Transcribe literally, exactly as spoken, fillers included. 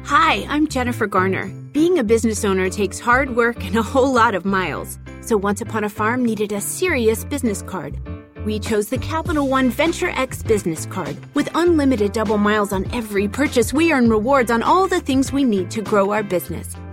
Hi, I'm Jennifer Garner. Being a business owner takes hard work and a whole lot of miles. So Once Upon a Farm needed a serious business card. We chose the Capital One Venture X business card. With unlimited double miles on every purchase, we earn rewards on all the things we need to grow our business.